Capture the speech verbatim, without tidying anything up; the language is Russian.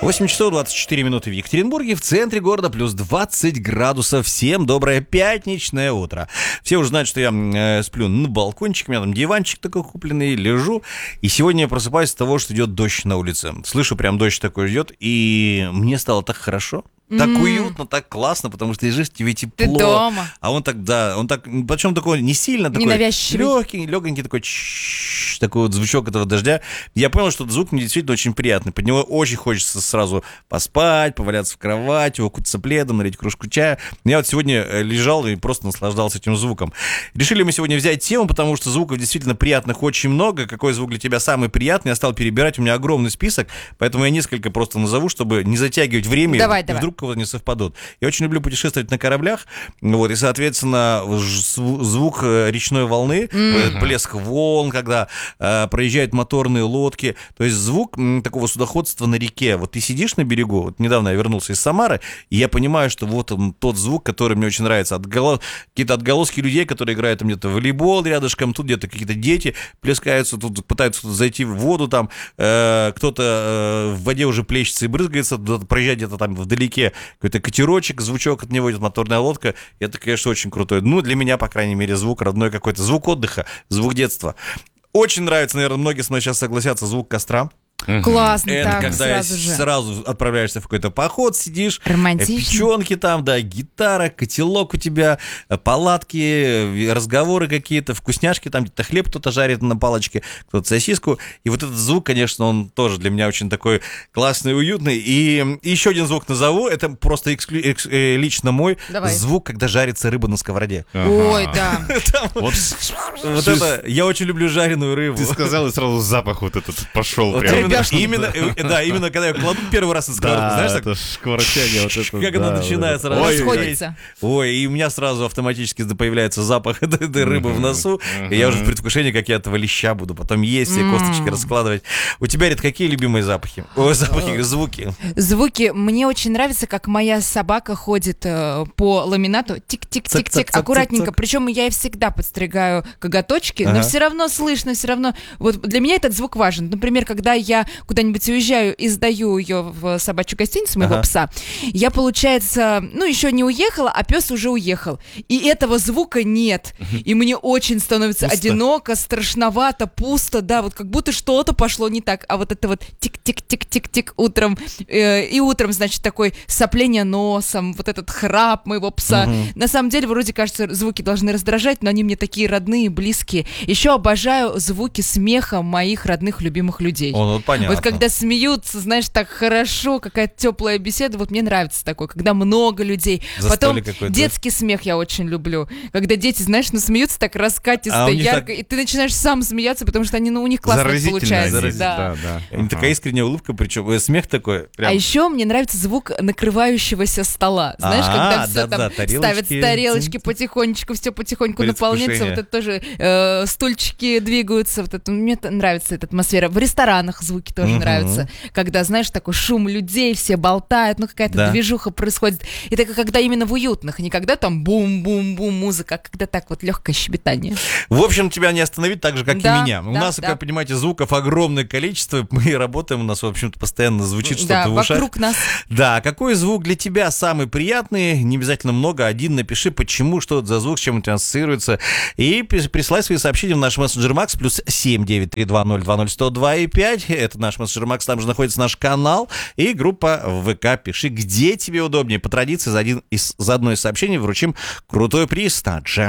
восемь часов двадцать четыре минуты в Екатеринбурге, в центре города, плюс двадцать градусов. Всем доброе пятничное утро. Все уже знают, что я э, сплю на балкончике, у меня там диванчик такой купленный, лежу. И сегодня я просыпаюсь от того, что идет дождь на улице. Слышу, прям дождь такой идет, и мне стало так хорошо. Так mm. уютно, так классно, потому что лежишь, тебе тепло. Ты дома. А он так, да, он так, причем такой не сильно, такой легкий, легенький, такой чш, такой вот звучок этого дождя. Я понял, что звук мне действительно очень приятный. Под него очень хочется сразу поспать, поваляться в кровати, укутаться пледом, налить кружку чая. Я вот сегодня лежал и просто наслаждался этим звуком. Решили мы сегодня взять тему, потому что звуков действительно приятных очень много. Какой звук для тебя самый приятный? Я стал перебирать, у меня огромный список, поэтому я несколько просто назову, чтобы не затягивать время. Давай, и давай. Вдруг кого-то не совпадут. Я очень люблю путешествовать на кораблях, вот, и, соответственно, звук речной волны, mm-hmm. плеск волн, когда э, проезжают моторные лодки, то есть звук м, такого судоходства на реке. Вот ты сидишь на берегу, вот недавно я вернулся из Самары, и я понимаю, что вот он, тот звук, который мне очень нравится, Отголо... какие-то отголоски людей, которые играют там где-то в волейбол рядышком, тут где-то какие-то дети плескаются, тут пытаются зайти в воду, там э, кто-то э, в воде уже плещется и брызгается, проезжает где-то там вдалеке какой-то катерочек, звучок от него идет, моторная лодка. Это, конечно, очень крутой. Ну, для меня, по крайней мере, звук родной какой-то. Звук отдыха, звук детства. Очень нравится, наверное, многие со мной сейчас согласятся, звук костра. Классно, это так, когда сразу же. Сразу отправляешься в какой-то поход, сидишь, романтично. Печенки там, да, гитара, котелок у тебя, палатки, разговоры какие-то, вкусняшки, там где-то хлеб кто-то жарит на палочке, кто-то сосиску. И вот этот звук, конечно, он тоже для меня очень такой классный и уютный. И еще один звук назову, это просто эксклю... экс... э, лично мой. Давай. Звук, когда жарится рыба на сковороде. Ага. Ой, да. Вот это, я очень люблю жареную рыбу. Ты сказал, и сразу запах вот этот пошел прям. Именно, да, именно когда я кладу первый раз на сковородку, знаешь, так, это шкварчание, вот это, как да, оно начинается, вот расходится. Ой, и у меня сразу автоматически появляется запах этой, этой рыбы в носу, uh-huh. и я уже в предвкушении, как я этого леща буду потом есть, все косточки раскладывать. У тебя, Рит, какие любимые запахи? Ой, запахи, звуки. Звуки. Мне очень нравится, как моя собака ходит э, по ламинату, тик-тик-тик-тик, аккуратненько. Причем я всегда подстригаю коготочки, ага. но все равно слышно, все равно. Вот для меня этот звук важен. Например, когда я куда-нибудь уезжаю и сдаю ее в собачью гостиницу, моего ага. пса, я, получается, ну, еще не уехала, а пес уже уехал. И этого звука нет. И мне очень становится пусто. Одиноко, страшновато, пусто, да, вот как будто что-то пошло не так. А вот это вот тик-тик-тик-тик-тик утром, э, и утром, значит, такой сопление носом, вот этот храп моего пса. Угу. На самом деле, вроде кажется, звуки должны раздражать, но они мне такие родные, близкие. Еще обожаю звуки смеха моих родных, любимых людей. О, ну, понятно. Вот когда смеются, знаешь, так хорошо, какая-то теплая беседа, вот мне нравится такое, когда много людей. Застолье Потом какое-то. Детский смех я очень люблю, когда дети, знаешь, ну смеются так раскатисто, а ярко, так... и ты начинаешь сам смеяться, потому что они, ну, у них классно получается. Заразительно, да. да, да. Ага. Такая искренняя улыбка, причем смех такой. Прям... А еще мне нравится звук накрывающегося стола, знаешь, А-а-а, когда все да, там да, ставят тарелочки потихонечку, все потихоньку наполняется, вот это тоже э, стульчики двигаются, вот это, мне нравится эта атмосфера. В ресторанах звуки тоже угу. нравятся, когда, знаешь, такой шум людей, все болтают, ну какая-то да. движуха происходит. И так, когда именно в уютных, не когда там бум-бум-бум музыка, а когда так вот легкое щебетание. В общем, тебя не остановить так же, как да, и меня. У да, нас, да. как вы понимаете, звуков огромное количество, мы работаем, у нас, в общем-то, постоянно звучит что-то да, в ушах. вокруг нас. Да, какой звук для тебя самый приятный? Не обязательно много, один напиши, почему, что это за звук, с чем он у тебя ассоциируется. И присылай свои сообщения в наш мессенджер Макс, плюс семь девять три два ноль два ноль сто два и пять. Это наш мессенджер Макс, там же находится наш канал и группа в ВК. Пиши, где тебе удобнее. По традиции за, один из, за одно из сообщений вручим крутой приз на Джем.